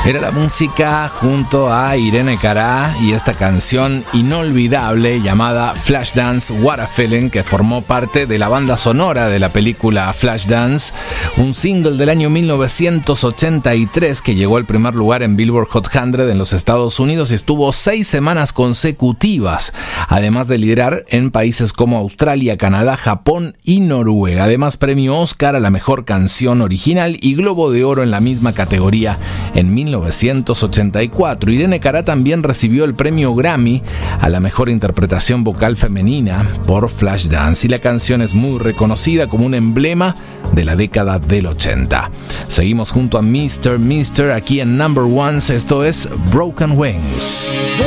Era la música junto a Irene Cara y esta canción inolvidable llamada Flashdance What a Feeling, que formó parte de la banda sonora de la película Flashdance, un single del año 1983 que llegó al primer lugar en Billboard Hot 100 en los Estados Unidos y estuvo 6 semanas consecutivas, además de liderar en países como Australia, Canadá, Japón y Noruega. Además, premio Oscar a la mejor canción original y Globo de Oro en la misma categoría en 1984. Irene Cara también recibió el premio Grammy a la mejor interpretación vocal femenina por Flashdance, y la canción es muy reconocida como un emblema de la década del 80. Seguimos junto a Mr. aquí en Number Ones. Esto es Broken Wings.